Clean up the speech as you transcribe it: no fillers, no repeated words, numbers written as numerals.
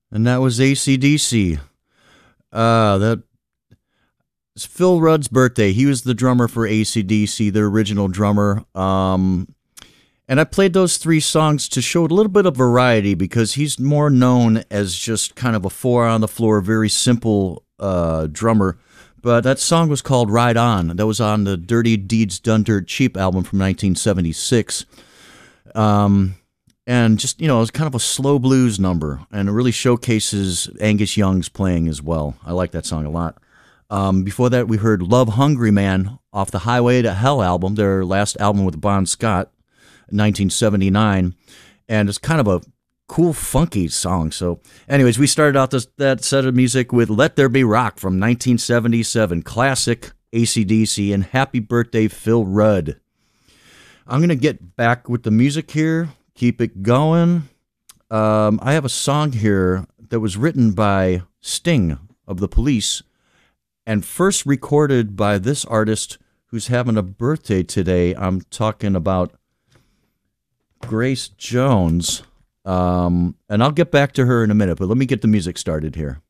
And that was AC/DC. That It's Phil Rudd's birthday. He was the drummer for AC/DC, the original drummer. And I played those three songs to show a little bit of variety because he's more known as just kind of a four on the floor, very simple drummer. But that song was called Ride On. That was on the Dirty Deeds Done Dirt Cheap album from 1976. And just, it was kind of a slow blues number, and it really showcases Angus Young's playing as well. I like that song a lot. Before that, we heard Love Hungry Man off the Highway to Hell album, their last album with Bon Scott, 1979. And it's kind of a cool, funky song. So anyways, we started out that set of music with Let There Be Rock from 1977, classic AC/DC, and Happy Birthday, Phil Rudd. I'm going to get back with the music here, keep it going. I have a song here that was written by Sting of the Police and first recorded by this artist who's having a birthday today. I'm talking about Grace Jones. And I'll get back to her in a minute, but let me get the music started here.